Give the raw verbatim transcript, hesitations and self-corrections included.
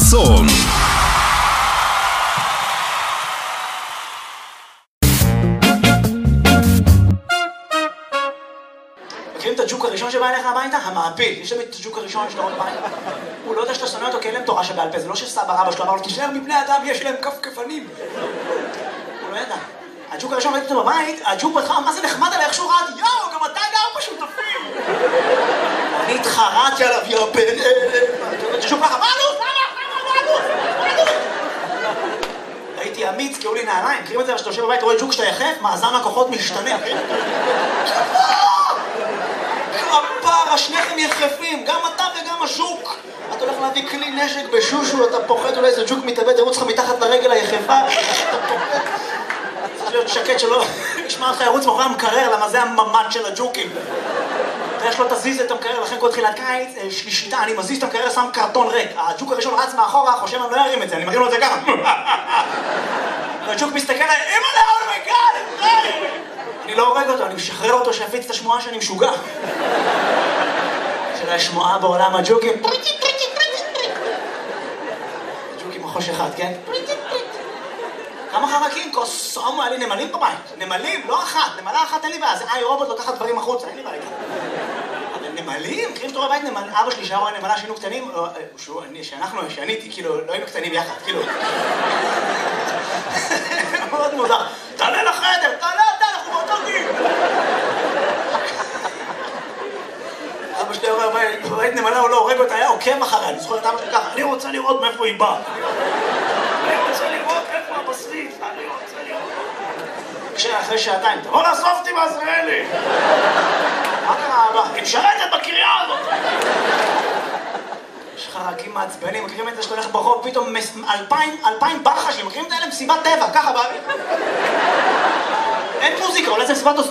חסון. מכירים את הג'וק הראשון שבא אליך הביתה? המעפיל. יש להם את הג'וק הראשון שאתה רואה בבית. הוא לא יודע שאתה שונא אותו כי אין להם תורה שבעל פה. זה לא שסבא רבא שלו אמר לו, תישאר מבני אדם, יש להם כפכפנים. הוא לא ידע. הג'וק הראשון ראיתי אותו בבית, הג'וק בהתחלה, מה זה נחמד עליי, איך שהוא רעד, יאו, גם אתה גר בשותפים. אני התחרעתי עליו, יא בן אלה. הג'וק ככה, מה עלות? מה עלות? הייתי אמיץ, קראו לי נעליים. מכירים את זה, כשאתה יושב בבית, רואה ג'וק שאתה יחף, מאזן הכוחות משתנה. כפרה, שניכם יחפים, גם אתה וגם הז'וק. אתה הולך להביא כלי נשק בשושו, אתה פוחד, אולי איזה ג'וק מתאבד, ירוץ לך מתחת לרגל היחפה, אתה פוחד. צריך להיות שקט שלא ישמע אותך ירוץ מאחורי המקרר, למה זה הממד של הג'וקים. ואיך לא תזיז את המקרר, לכן כל תחילת קיץ, שלישיתה, אני מזיז את המקרר, שם קרטון ריק. הג'וק הראשון רץ מאחורה, חושב אני לא ארים את זה, אני מרים לו את זה ככה. והג'וק מסתכל עליי, אמא לאו מגל, אני לא הורג אותו, אני משחרר אותו שיפיץ את השמועה שאני משוגע. של השמועה בעולם הג'וקים. ג'וקים מחוש אחד, כן? כמה חרקים? קוסומו, היה לי נמלים בבית. נמלים, לא אחת. נמלה אחת אין לי בעיה. זה איי רובוט לוקחת דברים החוצה, אין לי בעיה. אבל נמלים? מכירים שאתה רואה בבית נמל... אבא שלי שהיה רואה נמלה שהיינו קטנים, שאנחנו, שאני הייתי, כאילו, לא היינו קטנים יחד, כאילו. מאוד מוזר. תעלה לחדר, תעלה אתה, אנחנו באותו גיל. אבא שלי אומר, בבית נמלה הוא לא הורג אותה, היה עוקב אחריה. אני זוכר את אבא שלי ככה, אני רוצה לראות מאיפה היא באה. אני רוצה לראות איפה הבשריף, אני רוצה לראות. כשאחרי שעתיים, תבוא לאסוף אותי בעזריאלי. מה קרה אבא? היא משרתת בקריה הזאת. יש חרקים מעצבנים, מכירים את זה שאתה הולך ברחוב, פתאום אלפיים, אלפיים ברחשים, מכירים את האלה מסיבת טבע, ככה באוויר. אין מוזיקה, אולי זה מסיבת